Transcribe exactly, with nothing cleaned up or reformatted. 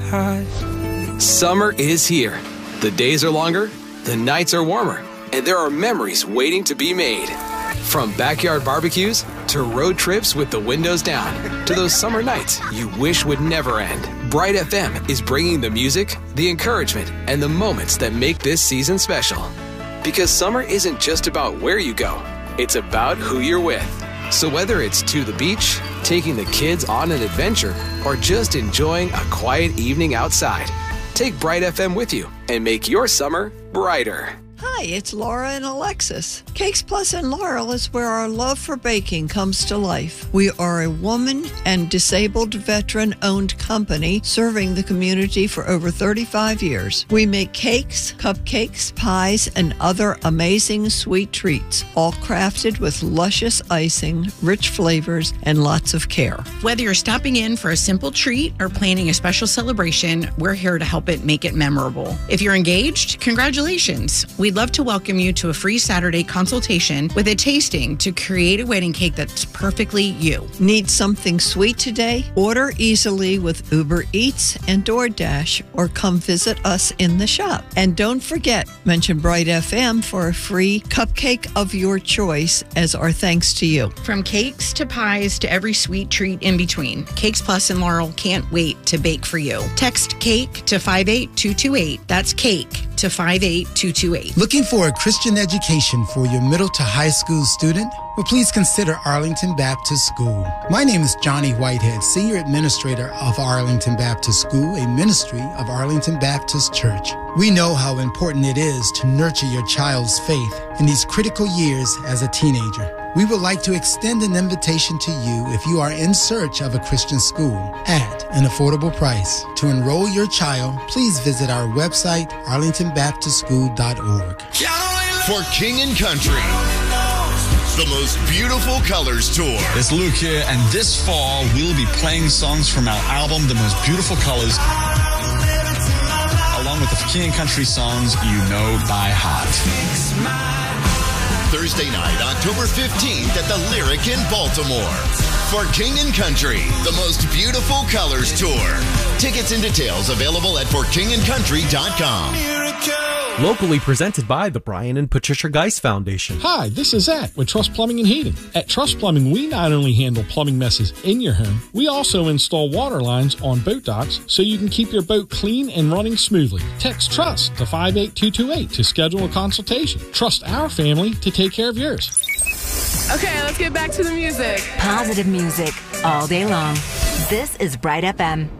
high. Summer is here. The days are longer, the nights are warmer, and there are memories waiting to be made. From backyard barbecues to road trips with the windows down to those summer nights you wish would never end. Bright F M is bringing the music, the encouragement, and the moments that make this season special. Because summer isn't just about where you go, it's about who you're with. So whether it's to the beach, taking the kids on an adventure, or just enjoying a quiet evening outside, take Bright F M with you and make your summer brighter. Hi, it's Laura and Alexis. Cakes Plus in Laurel is where our love for baking comes to life. We are a woman and disabled veteran-owned company serving the community for over thirty-five years. We make cakes, cupcakes, pies, and other amazing sweet treats, all crafted with luscious icing, rich flavors, and lots of care. Whether you're stopping in for a simple treat or planning a special celebration, we're here to help it make it memorable. If you're engaged, congratulations. We'd love to welcome you to a free Saturday consultation with a tasting to create a wedding cake that's perfectly you. Need something sweet today? Order easily with Uber Eats and DoorDash, or come visit us in the shop. And don't forget, mention Bright F M for a free cupcake of your choice as our thanks to you. From cakes to pies to every sweet treat in between, Cakes Plus and Laurel can't wait to bake for you. Text CAKE to five eight two two eight. That's CAKE to five eight two two eight. Looking for a Christian education for your middle to high school student? Well, please consider Arlington Baptist School. My name is Johnny Whitehead, Senior Administrator of Arlington Baptist School, a ministry of Arlington Baptist Church. We know how important it is to nurture your child's faith in these critical years as a teenager. We would like to extend an invitation to you if you are in search of a Christian school at an affordable price. To enroll your child, please visit our website, arlington baptist school dot org. For King and Country, the most beautiful colors tour. It's Luke here, and this fall we'll be playing songs from our album, The Most Beautiful Colors, along with the King and Country songs you know by heart. Thursday night, October fifteenth at the Lyric in Baltimore. For King and Country, the most beautiful colors tour. Tickets and details available at for king and country dot com. Locally presented by the Brian and Patricia Geist Foundation. Hi, this is Zach with Trust Plumbing and Heating. At Trust Plumbing, we not only handle plumbing messes in your home, we also install water lines on boat docks so you can keep your boat clean and running smoothly. Text TRUST to five eight two two eight to schedule a consultation. Trust our family to take care of yours. Okay, let's get back to the music. Positive music all day long. This is Bright F M.